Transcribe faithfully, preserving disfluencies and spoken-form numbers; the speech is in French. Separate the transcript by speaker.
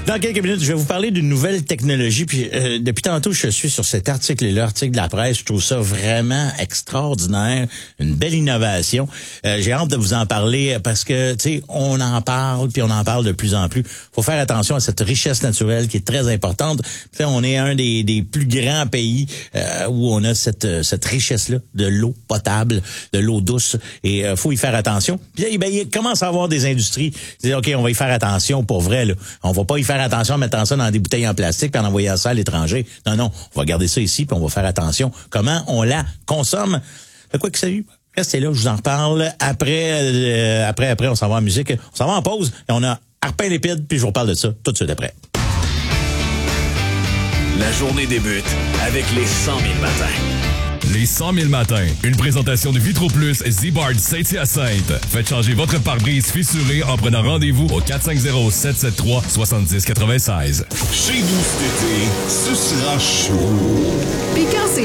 Speaker 1: Dans quelques minutes, je vais vous parler d'une nouvelle technologie. Puis euh, depuis tantôt, je suis sur cet article-là, article de la presse. Je trouve ça vraiment extraordinaire, une belle innovation. Euh, j'ai hâte de vous en parler parce que, tu sais, on en parle, puis on en parle de plus en plus. Faut faire attention à cette richesse naturelle qui est très importante. Puis on est un des, des plus grands pays euh, où on a cette, cette richesse-là de l'eau potable, de l'eau douce. Et euh, faut y faire attention. Puis ben, il commence à avoir des industries qui disent, OK, on va y faire attention pour vrai, là. On va pas y faire attention en mettant ça dans des bouteilles en plastique puis en envoyant ça à l'étranger. Non, non, on va garder ça ici puis on va faire attention comment on la consomme. Fait quoi que salut, restez là, je vous en reparle. Après, euh, après, après, on s'en va en musique. On s'en va en pause et on a Arpin Lépide puis je vous reparle de ça tout de suite après.
Speaker 2: La journée débute avec les cent mille matins.
Speaker 3: Les cent mille matins, une présentation de Vitro Plus Z-Bard Saint-Hyacinthe. Faites changer votre pare-brise fissuré en prenant rendez-vous au quatre cinq zéro, sept sept trois, sept zéro neuf six.
Speaker 4: Chez nous cet été, ce sera chaud.
Speaker 5: Puis quand c'est